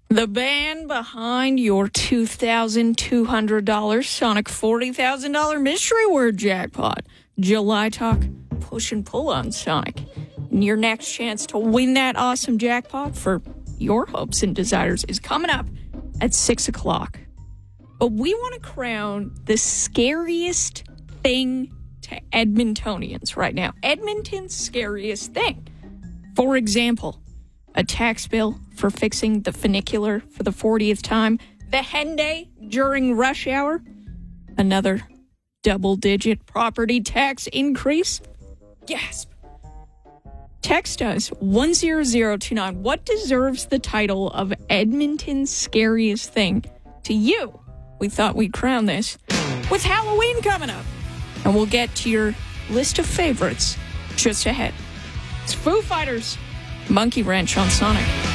The band behind your $2,200 Sonic $40,000 mystery word jackpot. July Talk, push and pull on Sonic. And your next chance to win that awesome jackpot for your hopes and desires is coming up at 6 o'clock. But we want to crown the scariest thing to Edmontonians right now. Edmonton's scariest thing. For example, a tax bill for fixing the funicular for the 40th time, the Henday during rush hour, another double-digit property tax increase. Gasp. Text us 10029. What deserves the title of Edmonton's scariest thing to you? We thought we'd crown this with Halloween coming up. And we'll get to your list of favorites just ahead. It's Foo Fighters, Monkey Wrench on Sonic.